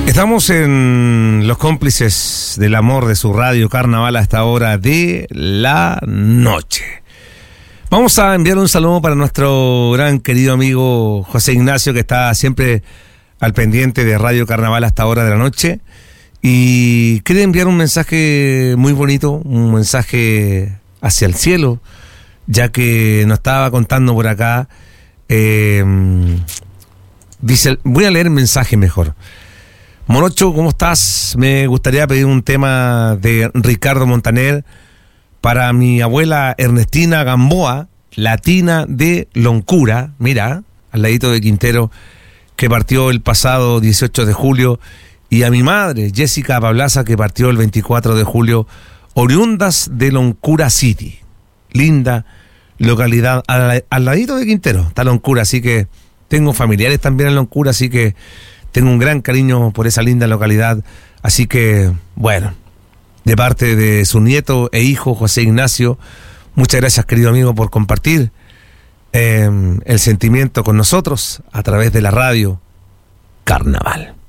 Estamos en Los Cómplices del Amor de su radio Carnaval a esta hora de la noche. Vamos a enviar un saludo para nuestro gran querido amigo José Ignacio, que está siempre al pendiente de Radio Carnaval a esta hora de la noche. Y quiere enviar un mensaje muy bonito, un mensaje hacia el cielo, ya que nos estaba contando por acá. Dice, voy a leer el mensaje mejor. Morocho, ¿cómo estás? Me gustaría pedir un tema de Ricardo Montaner para mi abuela Ernestina Gamboa, latina de Loncura, mira, al ladito de Quintero, que partió el pasado 18 de julio, y a mi madre, Jessica Pablaza, que partió el 24 de julio, oriundas de Loncura City. Linda localidad, al ladito de Quintero, está Loncura, así que tengo familiares también en Loncura, así que tengo un gran cariño por esa linda localidad. Así que, bueno, de parte de su nieto e hijo, José Ignacio, muchas gracias, querido amigo, por compartir el sentimiento con nosotros a través de la radio Carnaval.